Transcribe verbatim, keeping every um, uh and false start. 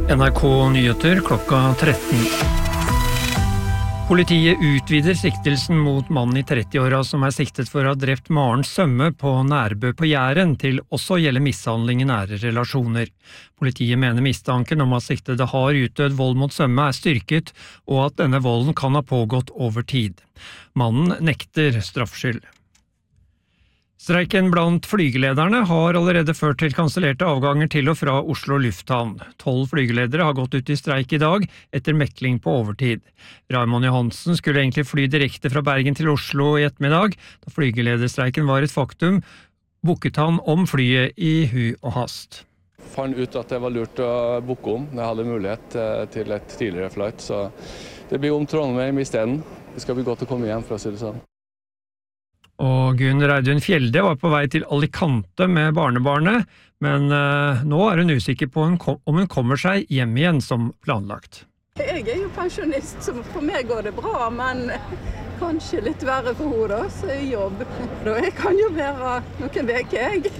N R K Nyheter klokka tretten. Politiet utvider siktelsen mot mannen i trettiåra som er siktet for å ha drept Maren Sømme på Nærbø på Jæren til også å gjelde mishandling i nære relasjoner. Politiet mener mistanken om at siktede har utøvd vold mot Sømme er styrket, og at denne volden kan ha pågått over tid. Mannen nekter straffskyld. Streiken blant flygelederne har allerede ført til kansellerte avganger til og fra Oslo lufthavn. Tolv flygeledere har gått ut i streik i dag, etter mekling på overtid. Raymond Johansen skulle egentlig fly direkte fra Bergen til Oslo i ettermiddag. Da flygelederstreiken var et faktum, booket han om flyet i hu og hast. Jeg fant ut at det var lurt å booke om når jeg hadde mulighet til et tidligere flight, så det blir om Trondheim i stedet. Det skal bli godt å komme hjem, for å si det sånn. Og Gunn Reidun Fjelde var på vei til Alicante med barnebarnet, men uh, nå er hun usikker på om hun kommer seg hjem igjen som planlagt. Jeg er jo pensjonist, så for meg går det bra, men kanskje litt verre for henne, så er jobb. Da jeg kan jo være noen veker, jeg.